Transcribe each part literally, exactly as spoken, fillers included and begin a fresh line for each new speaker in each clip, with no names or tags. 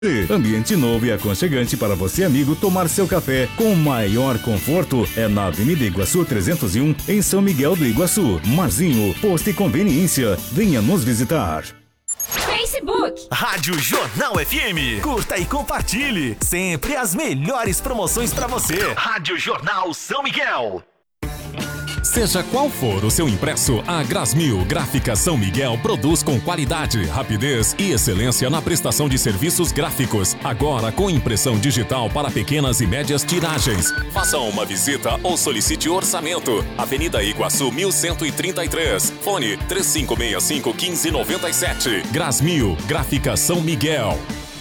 Ambiente novo e aconchegante para você, amigo, tomar seu café com o maior conforto é na Avenida Iguaçu trezentos e um, em São Miguel do Iguaçu. Marzinho, posto e conveniência. Venha nos visitar.
Facebook.
Rádio Jornal F M. Curta e compartilhe. Sempre as melhores promoções para você. Rádio Jornal São Miguel.
Seja qual for o seu impresso, a Grasmil Gráfica São Miguel produz com qualidade, rapidez e excelência na prestação de serviços gráficos. Agora com impressão digital para pequenas e médias tiragens. Faça uma visita ou solicite orçamento. Avenida Iguaçu mil cento e trinta e três. Fone três cinco seis cinco, um cinco nove sete. Grasmil Gráfica São Miguel.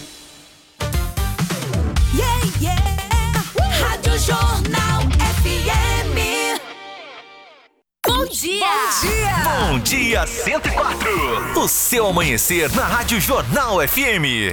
Yeah, yeah. Uh! Rádio Jornal F M. Bom dia!
Bom dia! Bom dia cento e quatro. O seu amanhecer na Rádio Jornal F M.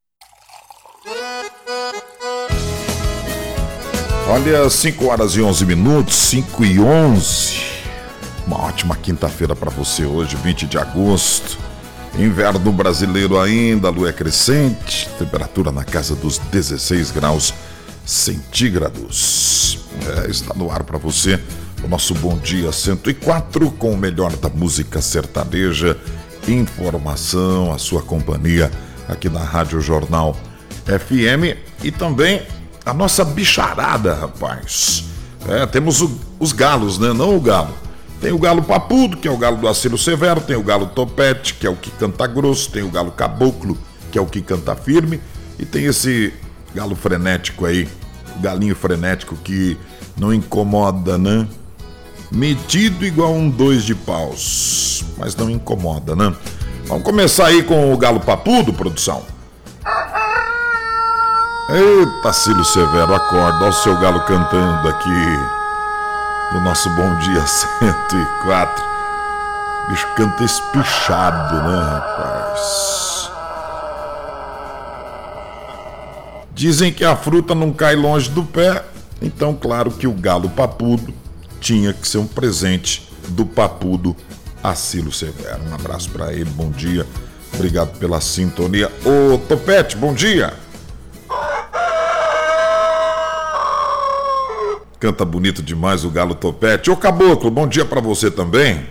Olha, cinco horas e onze minutos, cinco e onze. Uma ótima quinta-feira para você hoje, vinte de agosto. Inverno brasileiro ainda, lua é crescente, temperatura na casa dos dezesseis graus centígrados. É, está no ar para você o nosso Bom Dia cento e quatro, com o melhor da música sertaneja, informação, a sua companhia aqui na Rádio Jornal F M e também a nossa bicharada, rapaz. É, temos o, os galos, né? Não o galo. Tem o galo papudo, que é o galo do Acílio Severo, tem o galo topete, que é o que canta grosso, tem o galo caboclo, que é o que canta firme, e tem esse galo frenético aí, galinho frenético que não incomoda, né? Metido igual um dois de paus, mas não incomoda, né? Vamos começar aí com o galo papudo, produção. Eita, Cílio Severo, acorda, olha o seu galo cantando aqui no nosso Bom Dia cento e quatro. O bicho canta espichado, né, rapaz? Dizem que a fruta não cai longe do pé, então claro que o galo papudo tinha que ser um presente do papudo Acílio Severo. Um abraço pra ele, bom dia, obrigado pela sintonia. Ô Topete, bom dia. Canta bonito demais o galo Topete. Ô Caboclo, bom dia pra você também.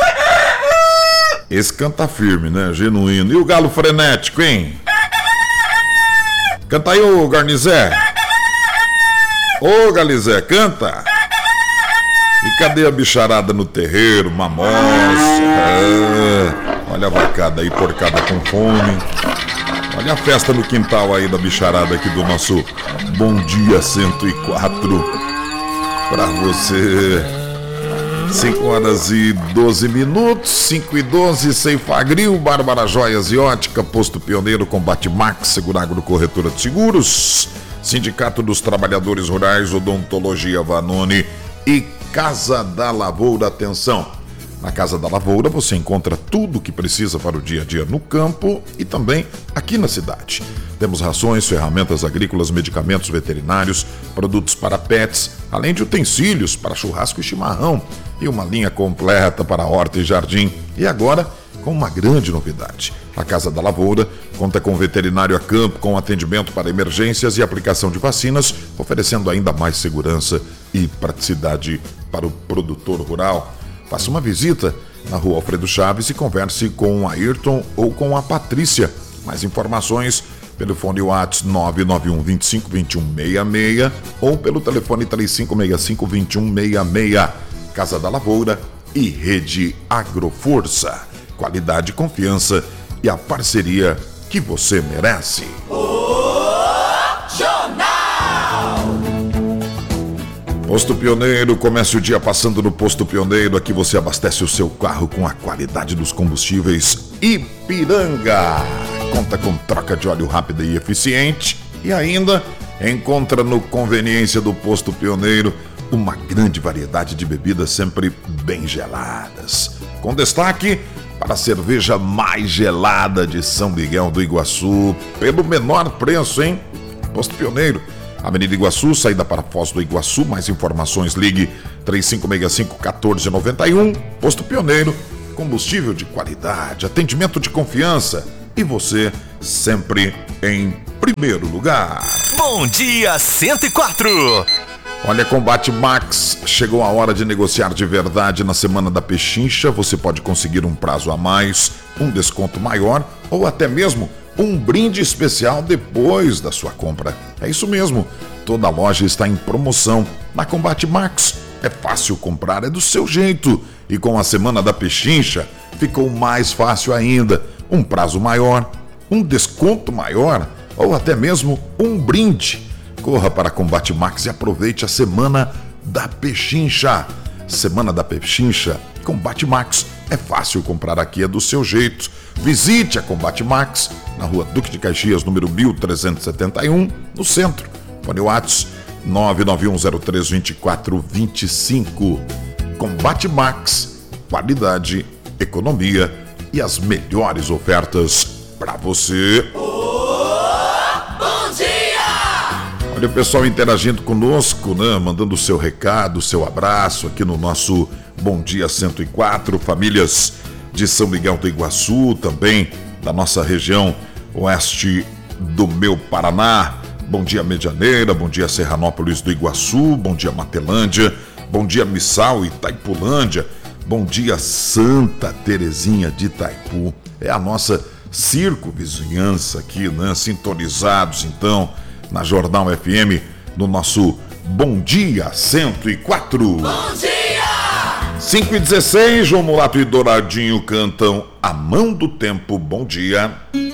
Esse canta firme, né, genuíno. E o galo frenético, hein? Canta aí, ô Garnizé. Ô Galizé, canta. E cadê a bicharada no terreiro, mamoça? É, olha a vacada aí, porcada com fome. Olha a festa no quintal aí da bicharada aqui do nosso Bom Dia cento e quatro. Pra você. cinco horas e doze minutos, cinco e doze, Ceifagril, Bárbara Joias e Ótica, Posto Pioneiro, Combate Max, Seguragro Corretora de Seguros, Sindicato dos Trabalhadores Rurais, Odontologia Vanoni e Casa da Lavoura. Atenção, na Casa da Lavoura você encontra tudo o que precisa para o dia a dia no campo e também aqui na cidade. Temos rações, ferramentas agrícolas, medicamentos veterinários, produtos para pets, além de utensílios para churrasco e chimarrão e uma linha completa para horta e jardim. E agora, com uma grande novidade. A Casa da Lavoura conta com veterinário a campo, com atendimento para emergências e aplicação de vacinas, oferecendo ainda mais segurança e praticidade para o produtor rural. Faça uma visita na Rua Alfredo Chaves e converse com o Ayrton ou com a Patrícia. Mais informações pelo fone WhatsApp nove nove um, dois cinco, dois um seis seis ou pelo telefone três cinco seis cinco, dois um seis seis. Casa da Lavoura e Rede Agroforça. Qualidade, confiança e a parceria que você merece. Posto Pioneiro, comece o dia passando no Posto Pioneiro. Aqui você abastece o seu carro com a qualidade dos combustíveis Ipiranga. Conta com troca de óleo rápida e eficiente. E ainda encontra no Conveniência do Posto Pioneiro uma grande variedade de bebidas sempre bem geladas. Com destaque para a cerveja mais gelada de São Miguel do Iguaçu, pelo menor preço, hein? Posto Pioneiro, Avenida Iguaçu, saída para Foz do Iguaçu. Mais informações, ligue três cinco seis cinco, um quatro nove um. Posto Pioneiro, combustível de qualidade, atendimento de confiança e você sempre em primeiro lugar.
Bom Dia cento e quatro.
Olha, Combate Max, chegou a hora de negociar de verdade na Semana da Pechincha. Você pode conseguir um prazo a mais, um desconto maior ou até mesmo um brinde especial depois da sua compra. É isso mesmo, toda loja está em promoção. Na Combate Max é fácil comprar, é do seu jeito. E com a Semana da Pechincha ficou mais fácil ainda. Um prazo maior, um desconto maior ou até mesmo um brinde. Corra para Combate Max e aproveite a Semana da Pechincha. Semana da Pechincha, Combate Max. É fácil comprar aqui, é do seu jeito. Visite a Combate Max na rua Duque de Caxias, número mil trezentos e setenta e um, no centro. Fone WhatsApp nove nove um zero três dois quatro dois cinco. Combate Max, qualidade, economia e as melhores ofertas para você. Olha o pessoal interagindo conosco, né? Mandando o seu recado, o seu abraço aqui no nosso Bom Dia cento e quatro. Famílias de São Miguel do Iguaçu, também da nossa região oeste do meu Paraná. Bom dia Medianeira, bom dia Serranópolis do Iguaçu, bom dia Matelândia, bom dia Missal e Itaipulândia, bom dia Santa Terezinha de Itaipu. É a nossa circo vizinhança aqui, né? Sintonizados então na Jornal F M, no nosso Bom Dia cento e quatro.
Bom dia!
cinco e dezesseis, João Mulato e Douradinho cantam A Mão do Tempo. Bom dia.